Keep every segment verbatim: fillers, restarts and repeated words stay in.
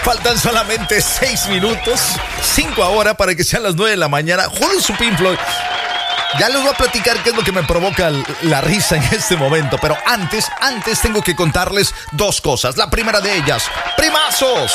Faltan solamente seis minutos, cinco ahora para que sean las nueve de la mañana. Joder, su Pink Floyd. Ya les voy a platicar qué es lo que me provoca la risa en este momento. Pero antes, antes tengo que contarles dos cosas. La primera de ellas, primazos.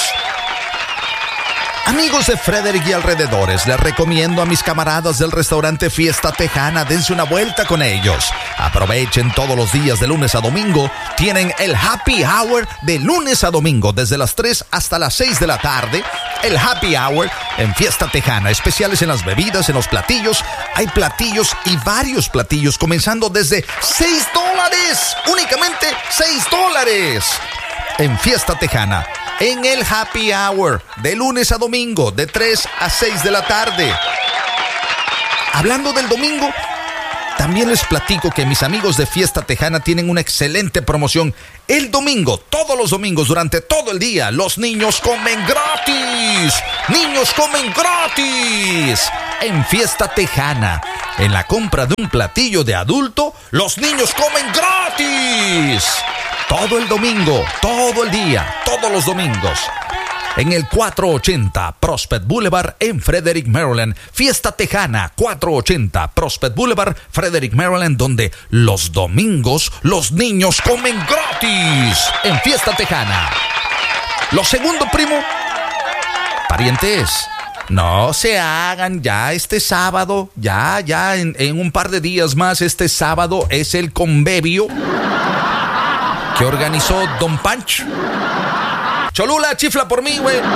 Amigos de Frederick y alrededores, les recomiendo a mis camaradas del restaurante Fiesta Tejana, dense una vuelta con ellos. Aprovechen todos los días de lunes a domingo. Tienen el Happy Hour de lunes a domingo, desde las tres hasta las seis de la tarde. El Happy Hour en Fiesta Tejana, especiales en las bebidas, en los platillos. Hay platillos y varios platillos, comenzando desde seis dólares. Únicamente seis dólares. En Fiesta Tejana. En el Happy Hour, de lunes a domingo, de tres a seis de la tarde. Hablando del domingo, también les platico que mis amigos de Fiesta Tejana tienen una excelente promoción. El domingo, todos los domingos, durante todo el día, los niños comen gratis. ¡Niños comen gratis! En Fiesta Tejana, en la compra de un platillo de adulto, los niños comen gratis. Todo el domingo, todo el día, todos los domingos. En el cuatrocientos ochenta Prospect Boulevard en Frederick, Maryland. Fiesta Tejana, cuatrocientos ochenta Prospect Boulevard, Frederick, Maryland, donde los domingos los niños comen gratis. En Fiesta Tejana. Lo segundo, primo, parientes, no se hagan ya este sábado, ya, ya, en, en un par de días más, este sábado es el convivio que organizó Don Pancho. Cholula, chifla por mí, güey.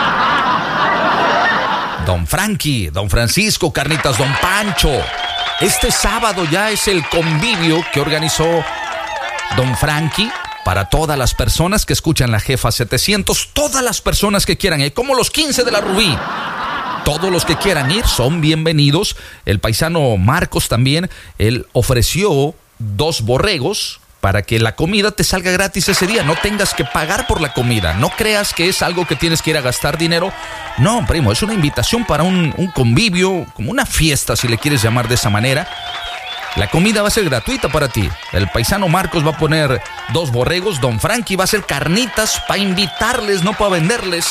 Don Frankie, Don Francisco, Carnitas, Don Pancho. Este sábado ya es el convivio que organizó Don Frankie para todas las personas que escuchan la Jefa setecientos, todas las personas que quieran ir, como los quince de la Rubí. Todos los que quieran ir son bienvenidos. El paisano Marcos también, él ofreció dos borregos para que la comida te salga gratis ese día, no tengas que pagar por la comida. No creas que es algo que tienes que ir a gastar dinero. No, primo, es una invitación para un, un convivio, como una fiesta, si le quieres llamar de esa manera. La comida va a ser gratuita para ti. El paisano Marcos va a poner dos borregos, Don Frankie va a hacer carnitas para invitarles, no para venderles.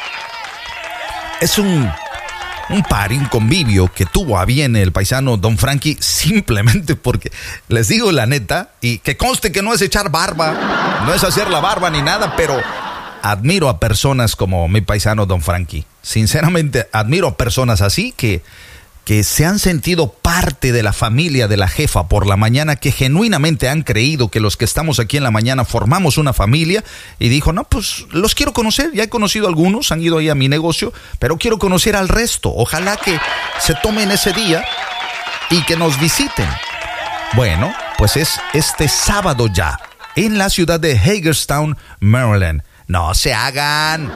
Es un... un party, un convivio que tuvo a bien el paisano Don Frankie, simplemente porque, les digo la neta, y que conste que no es echar barba, no es hacer la barba ni nada, pero admiro a personas como mi paisano Don Frankie. Sinceramente, admiro a personas así que, que se han sentido parte de la familia de la Jefa por la mañana, que genuinamente han creído que los que estamos aquí en la mañana formamos una familia, y dijo, no, pues los quiero conocer, ya he conocido a algunos, han ido ahí a mi negocio, pero quiero conocer al resto. Ojalá que se tomen ese día y que nos visiten. Bueno, pues es este sábado ya, en la ciudad de Hagerstown, Maryland. No se hagan.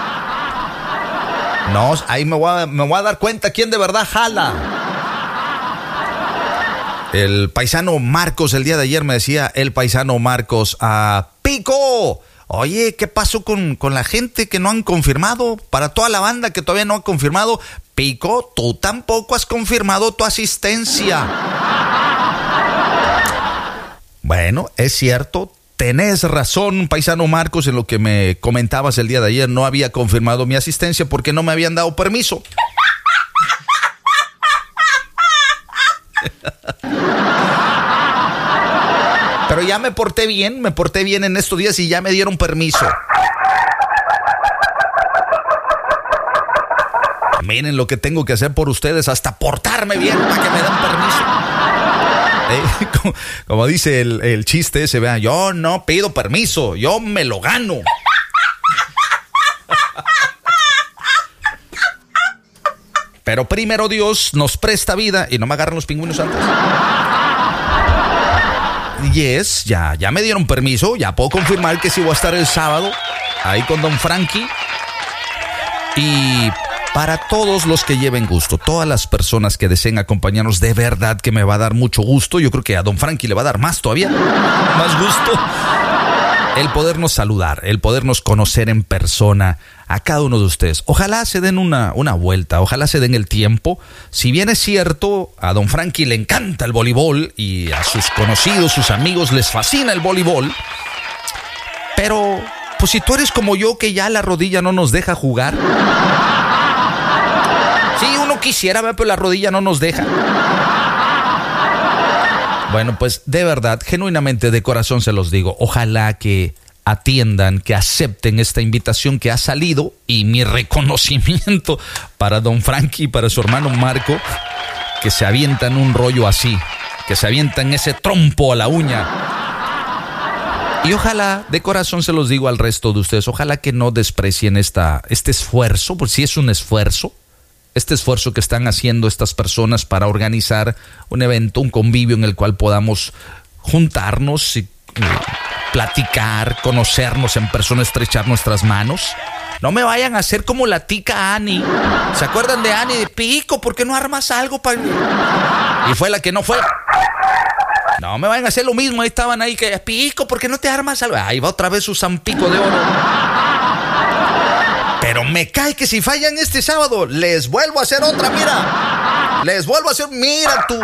No, ahí me voy, a, me voy a dar cuenta quién de verdad jala. El paisano Marcos el día de ayer me decía, el paisano Marcos, ah, Pico, oye, ¿qué pasó con, con la gente que no han confirmado? Para toda la banda que todavía no ha confirmado, Pico, tú tampoco has confirmado tu asistencia. Bueno, es cierto. Tenés razón, paisano Marcos, en lo que me comentabas el día de ayer. No había confirmado mi asistencia porque no me habían dado permiso. Pero ya me porté bien, me porté bien en estos días y ya me dieron permiso. Miren lo que tengo que hacer por ustedes, hasta portarme bien para que me den permiso. ¿Eh? Como, como dice el, el chiste ese, vean, yo no pido permiso, yo me lo gano. Pero primero Dios nos presta vida y no me agarran los pingüinos antes. Yes, ya, ya me dieron permiso, ya puedo confirmar que sí voy a estar el sábado ahí con Don Frankie. Y para todos los que lleven gusto, todas las personas que deseen acompañarnos, de verdad que me va a dar mucho gusto. Yo creo que a Don Frankie le va a dar más todavía, más gusto, el podernos saludar, el podernos conocer en persona a cada uno de ustedes. Ojalá se den una, una vuelta, ojalá se den el tiempo. Si bien es cierto, a Don Frankie le encanta el voleibol y a sus conocidos, sus amigos les fascina el voleibol, pero Pues si tú eres como yo, que ya la rodilla no nos deja jugar. Sí, uno quisiera, pero la rodilla no nos deja. Bueno, pues de verdad, genuinamente, de corazón se los digo, ojalá que atiendan, que acepten esta invitación que ha salido, y mi reconocimiento para don Frankie y para su hermano Marco, que se avientan un rollo así, que se avientan ese trompo a la uña. Y ojalá, de corazón se los digo al resto de ustedes, ojalá que no desprecien esta, este esfuerzo, porque sí es un esfuerzo, este esfuerzo que están haciendo estas personas para organizar un evento, un convivio en el cual podamos juntarnos y eh, platicar, conocernos en persona, estrechar nuestras manos. No me vayan a hacer como la tica Annie. ¿Se acuerdan de Annie? De Pico, ¿por qué no armas algo para...? Y fue la que no fue. No me vayan a hacer lo mismo. Ahí estaban ahí que, Pico, ¿por qué no te armas algo? Ahí va otra vez su San Pico de oro. Pero me cae que si fallan este sábado, les vuelvo a hacer otra, mira. Les vuelvo a hacer, mira tú.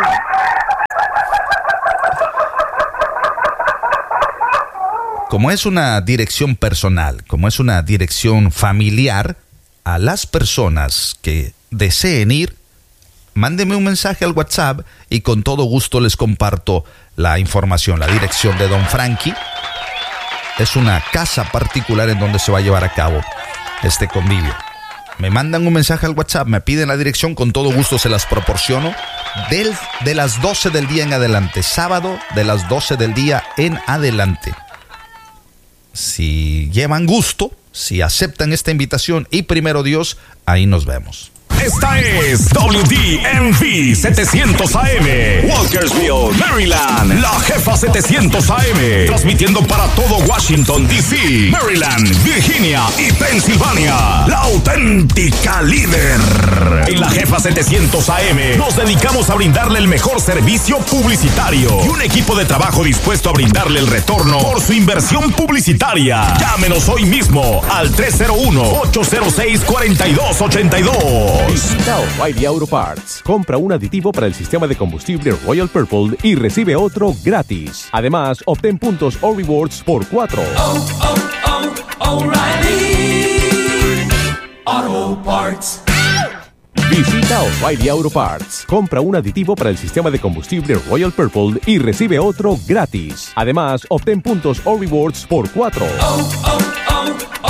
Como es una dirección personal, como es una dirección familiar, a las personas que deseen ir, mándenme un mensaje al WhatsApp y con todo gusto les comparto la información, la dirección de don Frankie. Es una casa particular en donde se va a llevar a cabo este convivio. Me mandan un mensaje al WhatsApp, me piden la dirección, con todo gusto se las proporciono. Del, de las doce del día en adelante, sábado de las doce del día en adelante. Si llevan gusto, si aceptan esta invitación y primero Dios, ahí nos vemos. Esta es W D M V setecientos A M, Walkersville, Maryland, la jefa setecientos A M, transmitiendo para todo Washington, D C, Maryland, Virginia y Pensilvania, la auténtica líder. En la jefa setecientos A M nos dedicamos a brindarle el mejor servicio publicitario y un equipo de trabajo dispuesto a brindarle el retorno por su inversión publicitaria. Llámenos hoy mismo al tres cero uno, ocho cero seis, cuatro dos ocho dos. Visita O'Reilly Auto Parts. Compra un aditivo para el sistema de combustible Royal Purple y recibe otro gratis. Además, obtén puntos o rewards por cuatro. Oh, oh, oh, O'Reilly Auto Parts. Visita O'Reilly Auto Parts. Compra un aditivo para el sistema de combustible Royal Purple y recibe otro gratis. Además, obtén puntos o rewards por cuatro. Oh, oh, oh,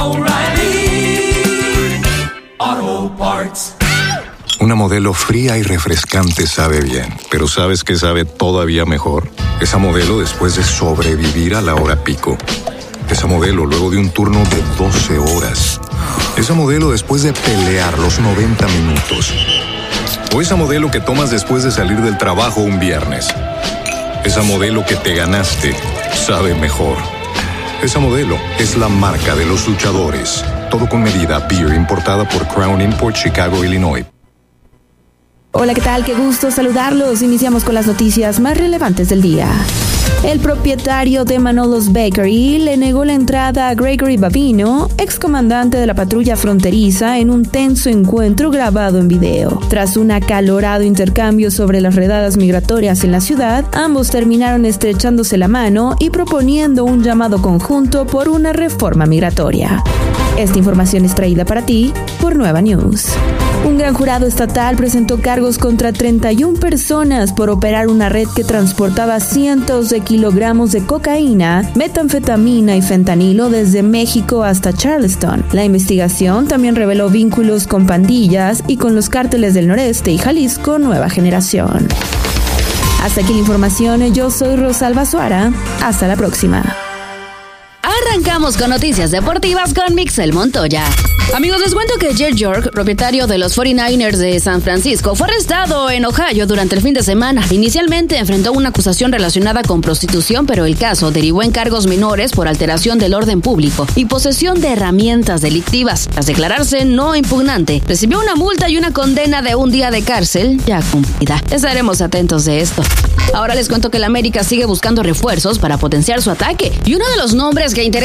O'Reilly Auto Parts. Una Modelo fría y refrescante sabe bien, pero ¿sabes qué sabe todavía mejor? Esa Modelo después de sobrevivir a la hora pico. Esa Modelo luego de un turno de doce horas. Esa Modelo después de pelear los noventa minutos. O esa Modelo que tomas después de salir del trabajo un viernes. Esa Modelo que te ganaste sabe mejor. Esa Modelo es la marca de los luchadores. Todo con medida. Beer importada por Crown Import, Chicago, Illinois. Hola, ¿qué tal? Qué gusto saludarlos. Iniciamos con las noticias más relevantes del día. El propietario de Manolo's Bakery le negó la entrada a Gregory Bavino, excomandante de la patrulla fronteriza, en un tenso encuentro grabado en video. Tras un acalorado intercambio sobre las redadas migratorias en la ciudad, ambos terminaron estrechándose la mano y proponiendo un llamado conjunto por una reforma migratoria. Esta información es traída para ti por Nueva News. Un gran jurado estatal presentó cargos contra treinta y una personas por operar una red que transportaba cientos de kilogramos de cocaína, metanfetamina y fentanilo desde México hasta Charleston. La investigación también reveló vínculos con pandillas y con los cárteles del noreste y Jalisco Nueva Generación. Hasta aquí la información. Yo soy Rosalba Suara. Hasta la próxima. Arrancamos con noticias deportivas con Mixel Montoya. Amigos, les cuento que Jed York, propietario de los cuarenta y nueve ers de San Francisco, fue arrestado en Ohio durante el fin de semana. Inicialmente enfrentó una acusación relacionada con prostitución, pero el caso derivó en cargos menores por alteración del orden público y posesión de herramientas delictivas. Tras declararse no impugnante, recibió una multa y una condena de un día de cárcel ya cumplida. Estaremos atentos de esto. Ahora les cuento que el América sigue buscando refuerzos para potenciar su ataque, y uno de los nombres que interesa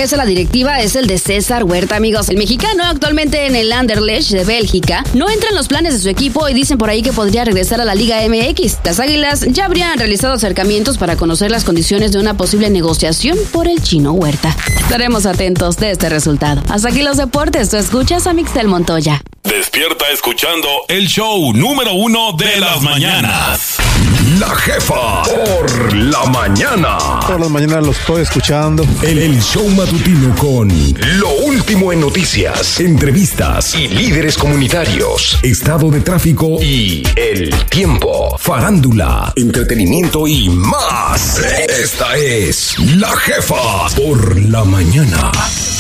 encabeza la directiva es el de César Huerta, amigos. El mexicano, actualmente en el Anderlecht de Bélgica, no entra en los planes de su equipo y dicen por ahí que podría regresar a la Liga M X. Las Águilas ya habrían realizado acercamientos para conocer las condiciones de una posible negociación por el chino Huerta. Estaremos atentos de este resultado. Hasta aquí los deportes. Tú escuchas a Mixtel Montoya. Despierta escuchando el show número uno de las mañanas. La Jefa por la mañana. Todas las mañanas los estoy escuchando. El, el show matutino con lo último en noticias, entrevistas y líderes comunitarios, estado de tráfico y el tiempo, farándula, entretenimiento y más. Esta es La Jefa por la mañana.